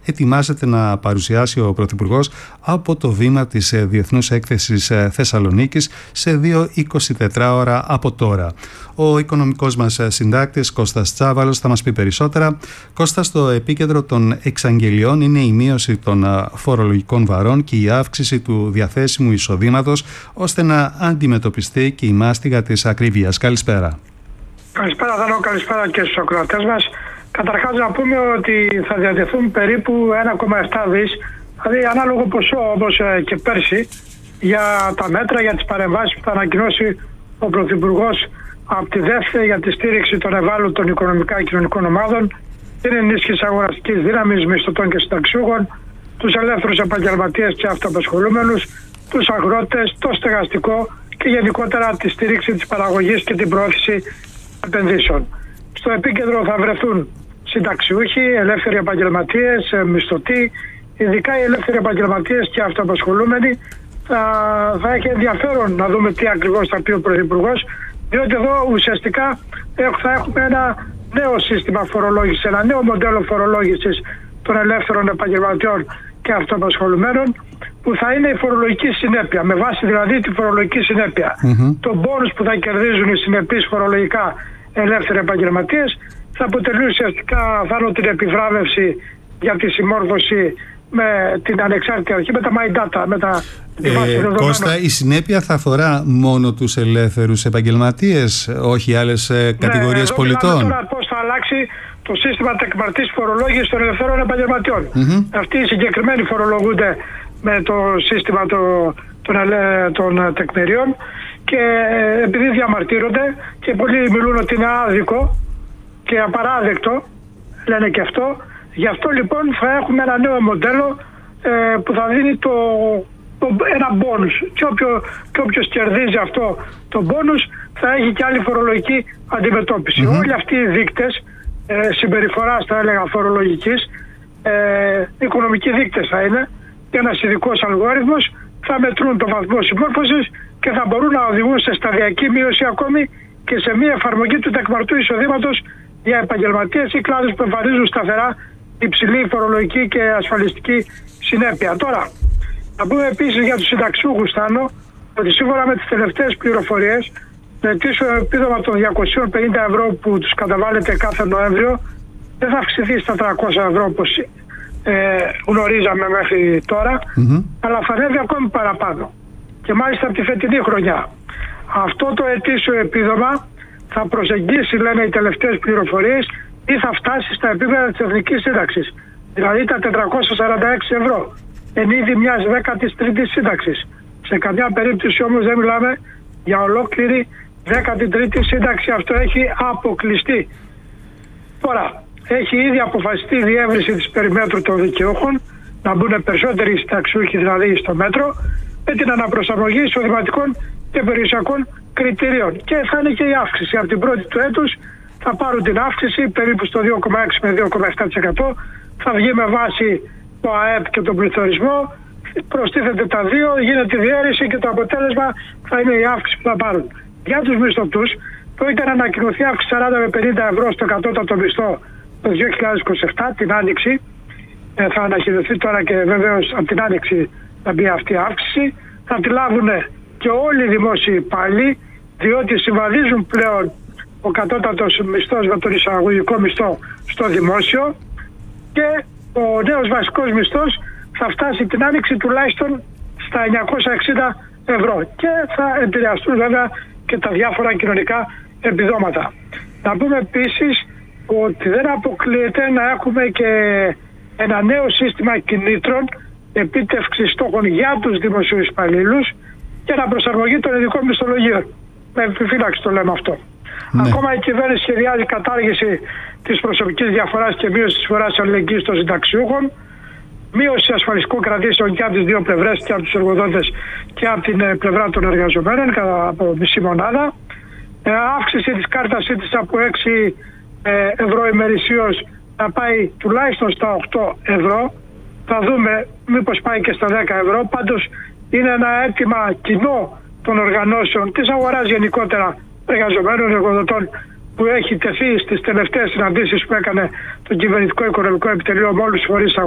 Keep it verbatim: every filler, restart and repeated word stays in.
ετοιμάζεται να παρουσιάσει ο Πρωθυπουργός από το βήμα της Διεθνούς Έκθεσης Θεσσαλονίκης σε δύο εικοσιτετράωρα από τώρα. Ο οικονομικός μας συντάκτης Κώστας Τσάβαλος θα μας πει περισσότερα. Κώστα, στο επίκεντρο των εξαγγελιών είναι η μείωση των φορολογικών βαρών και η αύξηση του διαθέσιμου εισοδήματος, ώστε να αντιμετωπιστεί και η μάστιγα της ακρίβειας. Καλησπέρα. Καλησπέρα Δανό, καλησπέρα και στους ακροατές μας. Καταρχάς να πούμε ότι θα διατεθούν περίπου ένα κόμμα επτά δις, δηλαδή ανάλογο ποσό όπως και πέρσι, για τα μέτρα, για τις παρεμβάσεις που θα ανακοινώσει ο Πρωθυπουργός από τη δεύτερη για τη στήριξη των ευάλωτων οικονομικά και κοινωνικών ομάδων, την ενίσχυση αγοραστικής δύναμης μισθωτών και συνταξιούχων, τους ελεύθερους επαγγελματίες και αυτοαπασχολούμενους, τους αγρότες, το στεγαστικό και γενικότερα τη στήριξη της παραγωγής και την προώθηση επενδύσεων. Στο επίκεντρο θα βρεθούν συνταξιούχοι, ελεύθεροι επαγγελματίες, μισθωτοί, ειδικά οι ελεύθεροι επαγγελματίες και αυτοαπασχολούμενοι. Θα, θα έχει ενδιαφέρον να δούμε τι ακριβώς θα πει ο Πρωθυπουργός, διότι εδώ ουσιαστικά θα έχουμε ένα νέο σύστημα φορολόγησης, ένα νέο μοντέλο φορολόγησης των ελεύθερων επαγγελματιών και αυτοαπασχολουμένων, που θα είναι η φορολογική συνέπεια, με βάση δηλαδή τη φορολογική συνέπεια. Mm-hmm. Το μπόνους που θα κερδίζουν οι συνεπείς φορολογικά ελεύθεροι επαγγελματίες θα αποτελεί ουσιαστικά θάνο την επιβράβευση για τη συμμόρφωση με την ανεξάρτητη αρχή, με τα My Data, με τα ε, Κώστα, η συνέπεια θα αφορά μόνο τους ελεύθερους επαγγελματίες, όχι άλλες ε, κατηγορίες ναι, πολιτών. Τώρα πώς θα αλλάξει το σύστημα τεκμαρτής φορολόγησης των ελευθερών επαγγελματιών. Mm-hmm. Αυτοί οι συγκεκριμένοι φορολογούνται με το σύστημα το, των, των τεκμηρίων και επειδή διαμαρτύρονται και πολλοί μιλούν ότι είναι άδικο και απαράδεκτο, λένε και αυτό, γι' αυτό λοιπόν θα έχουμε ένα νέο μοντέλο ε, που θα δίνει το, το, ένα μπόνους και, όποιο, και όποιος κερδίζει αυτό το μπόνους θα έχει και άλλη φορολογική αντιμετώπιση. Mm-hmm. Όλοι αυτοί οι δείκτες ε, συμπεριφοράς, θα έλεγα, φορολογικής, ε, οικονομικοί δείκτες θα είναι, και ένας ειδικός αλγόριθμος θα μετρούν το βαθμό συμμόρφωσης και θα μπορούν να οδηγούν σε σταδιακή μείωση ακόμη και σε μια εφαρμογή του τεκμαρτού εισοδήματος για επαγγελματίες ή κλάδους που εμφανίζουν σταθερά υψηλή φορολογική και ασφαλιστική συνέπεια. Τώρα, να πούμε επίσης για τους συνταξιούχους, Θάνο, ότι σύμφωνα με τις τελευταίες πληροφορίες, το ετήσιο επίδομα των διακόσια πενήντα ευρώ που τους καταβάλλεται κάθε Νοέμβριο δεν θα αυξηθεί στα τριακόσια ευρώ όπως ε, γνωρίζαμε μέχρι τώρα, mm-hmm. αλλά θα ανέβει ακόμη παραπάνω. Και μάλιστα από τη φετινή χρονιά. Αυτό το ετήσιο επίδομα θα προσεγγίσει, λένε οι τελευταίες πληροφορίες, ή θα φτάσει στα επίπεδα της Εθνικής Σύνταξης. Δηλαδή τα τετρακόσια σαράντα έξι ευρώ. Εν είδη μιας δέκατης τρίτης σύνταξης. Σε καμιά περίπτωση όμως δεν μιλάμε για ολόκληρη δέκατη τρίτη σύνταξη. Αυτό έχει αποκλειστεί. Τώρα, έχει ήδη αποφασιστεί η διεύρυνση της περιμέτρου των δικαιούχων, να μπουν περισσότεροι συνταξιούχοι δηλαδή στο μέτρο, με την αναπροσαρμογή εισοδηματικών και περιουσιακών κριτηρίων. Και θα είναι και η αύξηση. Από την πρώτη του έτους θα πάρουν την αύξηση περίπου στο δύο κόμμα έξι με δύο κόμμα επτά τοις εκατό. Θα βγει με βάση το ΑΕΠ και τον πληθωρισμό. Προστίθεται τα δύο, γίνεται η διαίρεση και το αποτέλεσμα θα είναι η αύξηση που θα πάρουν. Για τους μισθωτούς, πρόκειται να ανακοινωθεί αύξηση σαράντα με πενήντα ευρώ στο κατώτατο μισθό το δύο χιλιάδες είκοσι επτά, την Άνοιξη. Ε, θα ανακοινωθεί τώρα και βεβαίως από την Άνοιξη θα μπει αυτή η αύξηση. Θα τη λάβουν και όλοι οι δημόσιοι υπάλληλοι, διότι συμβαδίζουν πλέον ο κατώτατος μισθός με τον εισαγωγικό μισθό στο δημόσιο και ο νέος βασικός μισθός θα φτάσει την Άνοιξη τουλάχιστον στα εννιακόσια εξήντα ευρώ και θα επηρεαστούν βέβαια και τα διάφορα κοινωνικά επιδόματα. Να πούμε επίσης ότι δεν αποκλείεται να έχουμε και ένα νέο σύστημα κινήτρων επίτευξης στόχων για τους δημοσίους υπαλλήλους και αναπροσαρμογή των ειδικών μισθολογίων. Με επιφύλαξη το λέμε αυτό. Ναι. Ακόμα η κυβέρνηση σχεδιάζει κατάργηση της προσωπικής διαφοράς και μείωση της φοράς αλληλεγγύης των συνταξιούχων, μείωση ασφαλιστικών κρατήσεων και από τις δύο πλευρές, και από τους εργοδότες και από την πλευρά των εργαζομένων, κατά από μισή μονάδα, ε, αύξηση της κάρτας ΣΥΤΙΣ από έξι ευρώ ημερησίως να πάει τουλάχιστον στα οκτώ ευρώ. Θα δούμε μήπως πάει και στα δέκα ευρώ. Πάντως είναι ένα αίτημα κοινό των οργανώσεων της αγοράς γενικότερα, εργαζομένων, εργοδοτών, που έχει τεθεί στις τελευταίες συναντήσεις που έκανε το Κυβερνητικό Οικονομικό Επιτελείο με όλους τους φορείς